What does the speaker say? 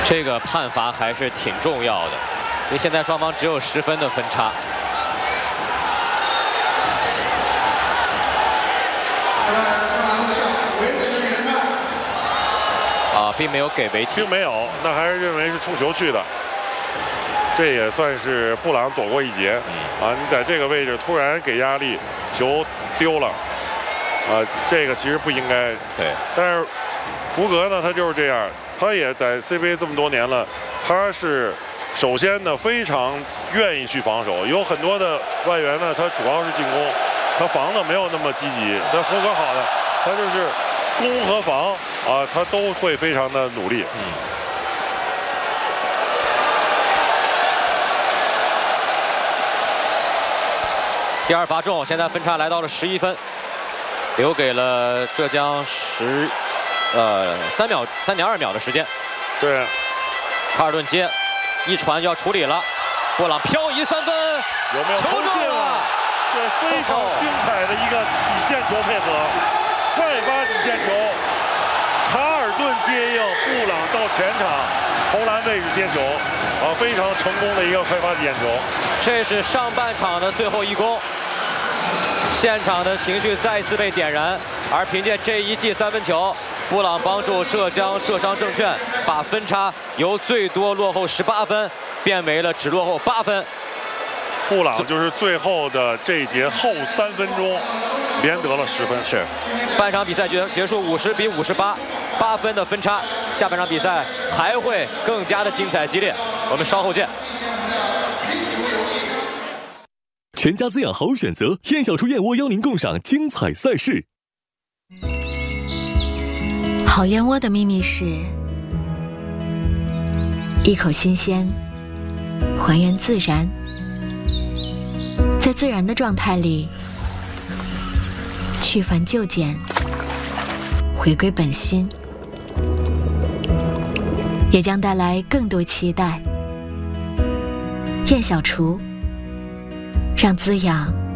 这个判罚还是挺重要的，因为现在双方只有10分的分差。啊，并没有给违停， 并没有，那还是认为是触球去的。这也算是布朗躲过一劫。啊，你在这个位置突然给压力，球丢了。啊，这个其实不应该。 对。 但是福格呢，他就是这样，他也在 CBA 这么多年了，他是首先呢非常愿意去防守，有很多的外援呢，他主要是进攻，他防的没有那么积极。但福格好的，他就是攻和防啊，他都会非常的努力。 第二罚中，现在分差来到了11分，留给了浙江3.2秒的时间。 对， 卡尔顿接，一传就要处理了，布朗漂移3分， 有没有投进了？这非常精彩的一个底线球配合，快发底线球，卡尔顿接应，布朗到前场投篮位置接球，啊，非常成功的一个快发底线球。 这是上半场的最后一攻。现场的情绪再次被点燃，而凭借这一记3分球，布朗帮助浙商证券把分差由最多落后18分变为了只落后8分。 布朗就是最后的这一节后3分钟连得了10分。 是，半场比赛结束50比58，8分的分差。下半场比赛还会更加的精彩激烈，我们稍后见。 全家滋养好选择，燕小厨燕窝邀您共赏精彩赛事。 好燕窝的秘密是一口新鲜，还原自然，在自然的状态里去繁就简，回归本心，也将带来更多期待。燕小厨，让滋养